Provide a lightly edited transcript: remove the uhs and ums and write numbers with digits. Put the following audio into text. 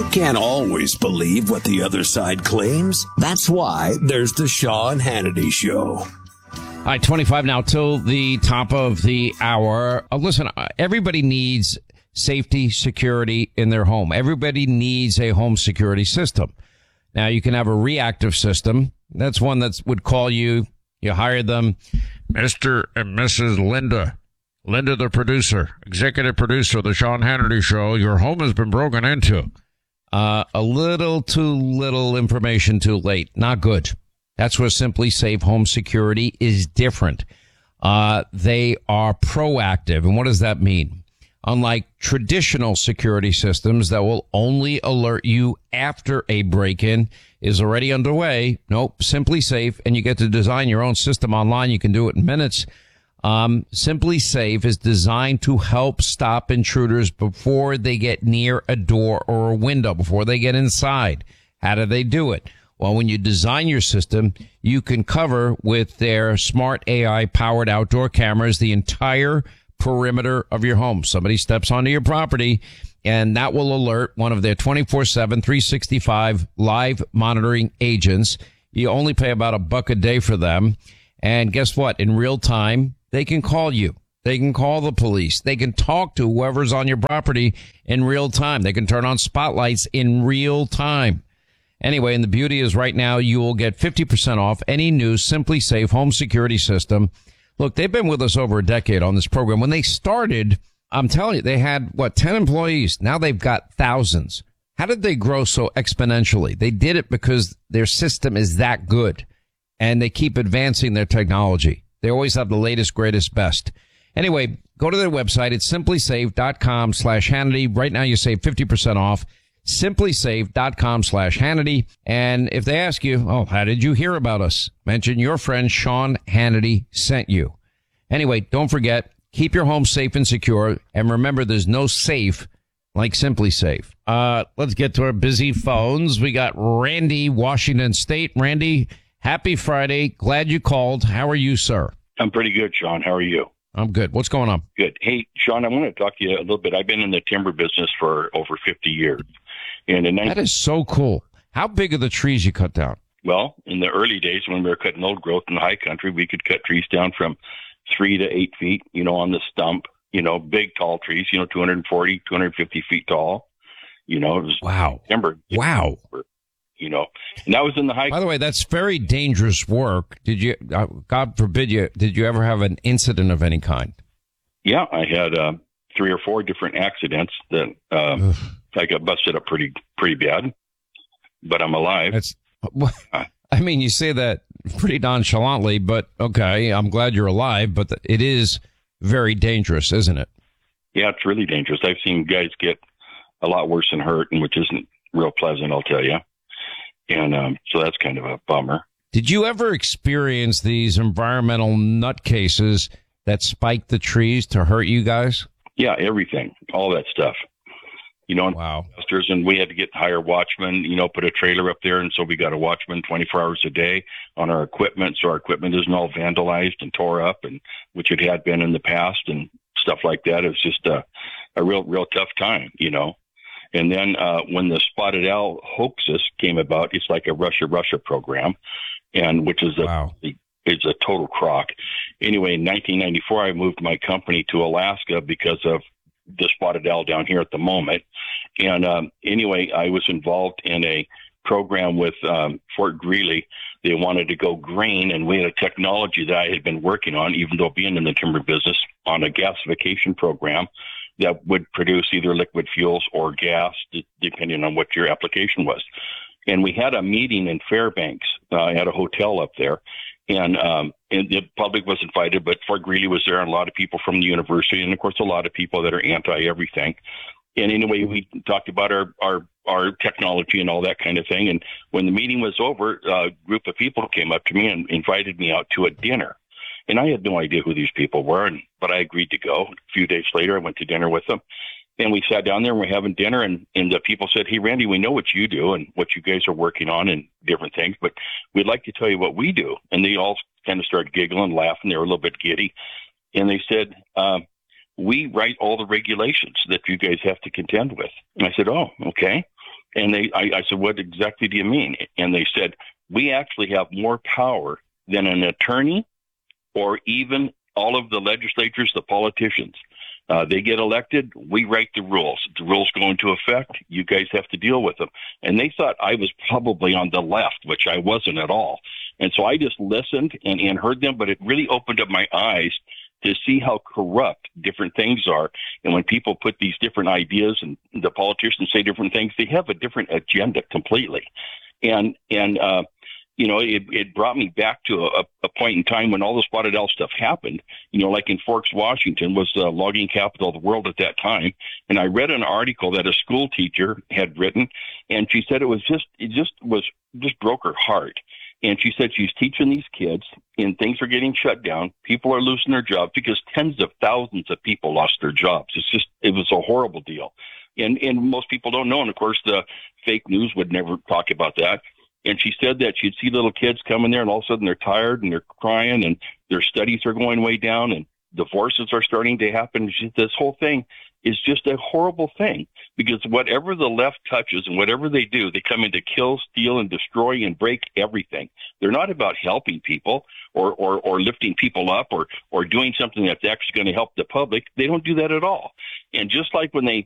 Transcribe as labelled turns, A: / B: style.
A: Can't always believe what the other side claims. That's why there's the Sean Hannity Show.
B: All right, 25 now till the top of the hour. Listen, everybody needs safety, security in their home. Everybody needs a home security system. Now, you can have a reactive system. That's one that would call you. You hire them, Mr. and Mrs. Linda, the producer, executive producer of the Sean Hannity Show. Your home has been broken into. A little too little information too late. Not good. That's where Simply Safe Home Security is different. They are proactive. And what does that mean? Unlike traditional security systems that will only alert you after a break-in is already underway. Nope, Simply Safe, and you get to design your own system online. You can do it in minutes. Simply Safe is designed to help stop intruders before they get near a door or a window, before they get inside. How do they do it? Well, when you design your system, you can cover with their smart AI-powered outdoor cameras the entire perimeter of your home. Somebody steps onto your property, and that will alert one of their 24/7, 365 live monitoring agents. You only pay about $1 a day for them. And guess what? In real time, they can call you. They can call the police. They can talk to whoever's on your property in real time. They can turn on spotlights in real time. Anyway, and the beauty is right now you will get 50% off any new Simply Safe home security system. Look, they've been with us over a decade on this program. When they started, I'm telling you, they had, 10 employees. Now they've got thousands. How did they grow so exponentially? They did it because their system is that good, and they keep advancing their technology. They always have the latest, greatest, best. Anyway, go to their website. It's simplysafe.com/Hannity. Right now you save 50% off. simplysafe.com/Hannity. And if they ask you, how did you hear about us? Mention your friend Sean Hannity sent you. Anyway, don't forget, keep your home safe and secure. And remember, there's no safe like Simply Safe. Let's get to our busy phones. We got Randy, Washington State. Randy, happy Friday. Glad you called. How are you, sir?
C: I'm pretty good, Sean. How are you?
B: I'm good. What's going on?
C: Good. Hey, Sean, I want to talk to you a little bit. I've been in the timber business for over 50 years. And
B: that is so cool. How big are the trees you cut down?
C: Well, in the early days when we were cutting old growth in the high country, we could cut trees down from 3 to 8 feet, on the stump, big, tall trees, 240, 250 feet tall. It was
B: wow.
C: Timber.
B: Wow.
C: And that was in the high.
B: By the way, that's very dangerous work. Did you, God forbid did you ever have an incident of any kind?
C: Yeah, I had 3 or 4 different accidents that I got busted up pretty bad, but I'm alive.
B: You say that pretty nonchalantly, but okay, I'm glad you're alive, but it is very dangerous, isn't it?
C: Yeah, it's really dangerous. I've seen guys get a lot worse and hurt, and which isn't real pleasant, I'll tell you. And so that's kind of a bummer.
B: Did you ever experience these environmental nutcases that spike the trees to hurt you guys?
C: Yeah, everything, all that stuff.
B: Wow.
C: And we had to hire watchmen, put a trailer up there. And so we got a watchman 24 hours a day on our equipment. So our equipment isn't all vandalized and tore up, and which it had been in the past and stuff like that. It was just a real tough time, And then when the spotted owl hoaxes came about, it's like a Russia program, and which is it's a total crock. Anyway, in 1994, I moved my company to Alaska because of the spotted owl down here at the moment. And anyway, I was involved in a program with Fort Greely. They wanted to go green, and we had a technology that I had been working on, even though being in the timber business, on a gasification program that would produce either liquid fuels or gas, depending on what your application was. And we had a meeting in Fairbanks at a hotel up there. And the public was invited, but Fort Greely was there, and a lot of people from the university, and of course, a lot of people that are anti-everything. And anyway, we talked about our technology and all that kind of thing. And when the meeting was over, a group of people came up to me and invited me out to a dinner. And I had no idea who these people were, but I agreed to go. A few days later, I went to dinner with them. And we sat down there and we're having dinner, and the people said, "Hey, Randy, we know what you do and what you guys are working on and different things, but we'd like to tell you what we do." And they all kind of started giggling, laughing. They were a little bit giddy. And they said, "We write all the regulations that you guys have to contend with." And I said, "Oh, okay." And I said, what exactly do you mean? And they said, we actually have more power than an attorney or even all of the legislators, the politicians. They get elected. We write the rules. The rules go into effect. You guys have to deal with them. And they thought I was probably on the left, which I wasn't at all. And so I just listened and heard them, but it really opened up my eyes to see how corrupt different things are. And when people put these different ideas and the politicians say different things, they have a different agenda completely. And you know, it brought me back to a point in time when all the Spotted Owl stuff happened, you know, like in Forks, Washington was the logging capital of the world at that time. And I read an article that a school teacher had written, and she said it just broke her heart. And she said she's teaching these kids and things are getting shut down. People are losing their jobs because tens of thousands of people lost their jobs. It was a horrible deal. And most people don't know. And of course, the fake news would never talk about that. And she said that she'd see little kids come in there and all of a sudden they're tired and they're crying and their studies are going way down and divorces are starting to happen. This whole thing is just a horrible thing because whatever the left touches and whatever they do, they come in to kill, steal, and destroy and break everything. They're not about helping people or lifting people up or doing something that's actually going to help the public. They don't do that at all. And just like when they